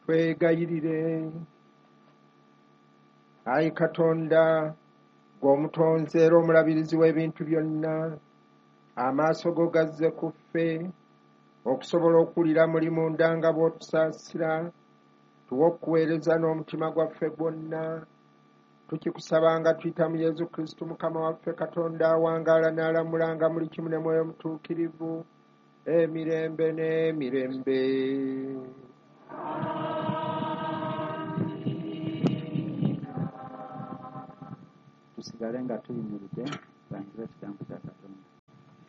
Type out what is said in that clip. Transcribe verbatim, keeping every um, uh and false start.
twegayirire. Ayi Katonda, gw'omutonzi era omulabirizi w'ebintu byonna, amaaso go gazze ku ffe okusobola okuwulira muli munda nga bw'otusaasira, tuwe okuweereza n'omutima gwaffe gwonna. Tukikusaba nga tuyita mu Yesu Kristo Mukama waffe, Katonda awangaala n'alamula nga muli kimu ne Mwoyo Mutuukirivu, emirembe n'emirembe. Tusigale nga tuyimiridde tulangize ekigambo kya Katonda.